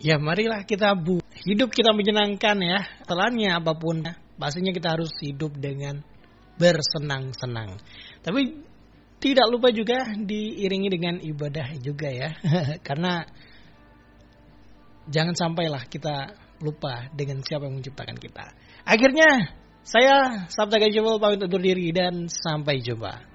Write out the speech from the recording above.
Ya marilah kita hidup kita menyenangkan ya. Setelahnya apapun, pastinya kita harus hidup dengan bersenang-senang. Tapi tidak lupa juga diiringi dengan ibadah juga ya. Karena jangan sampailah kita lupa dengan siapa yang menciptakan kita. Akhirnya saya Sabta Gajabel pamit undur diri dan sampai jumpa.